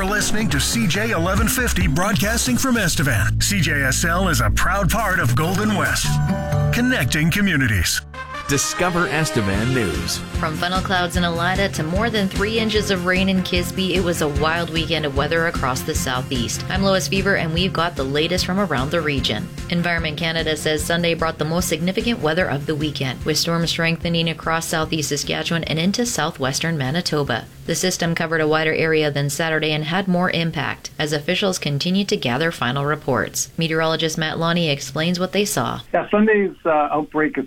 You're listening to CJ 1150 broadcasting from Estevan. CJSL is a proud part of Golden West, connecting communities. Discover Estevan News. From funnel clouds in Elida to more than 3 inches of rain in Kisby, it was a wild weekend of weather across the southeast. I'm Lois Fever, and we've got the latest from around the region. Environment Canada says Sunday brought the most significant weather of the weekend, with storms strengthening across southeast Saskatchewan and into southwestern Manitoba. The system covered a wider area than Saturday and had more impact, as officials continued to gather final reports. Meteorologist Matt Lonnie explains what they saw. Yeah, Sunday's outbreak is